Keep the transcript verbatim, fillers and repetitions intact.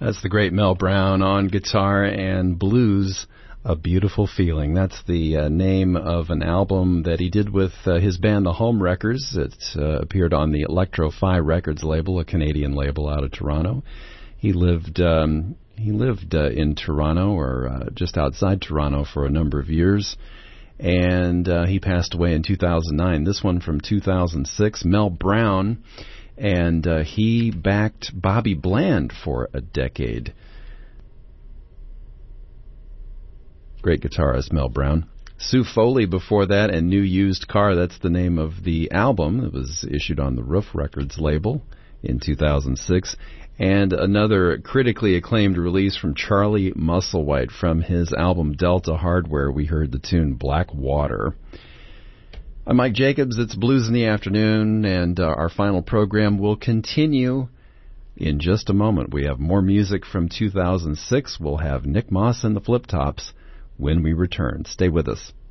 That's the great Mel Brown on guitar and blues, A Beautiful Feeling. That's the uh, name of an album that he did with uh, his band, the Home Wreckers. It uh, appeared on the Electro-Fi Records label, a Canadian label out of Toronto. He lived um, he lived uh, in Toronto, or uh, just outside Toronto, for a number of years, and uh, he passed away in two thousand nine. This one from two thousand six, Mel Brown. And uh, he backed Bobby Bland for a decade. Great guitarist, Mel Brown. Sue Foley before that, and New Used Car. That's the name of the album. It was issued on the Roof Records label in two thousand six. And another critically acclaimed release from Charlie Musselwhite from his album Delta Hardware. We heard the tune Black Water. I'm Mike Jacobs. It's Blues in the Afternoon, and uh, our final program will continue in just a moment. We have more music from two thousand six. We'll have Nick Moss and the Flip Tops when we return. Stay with us.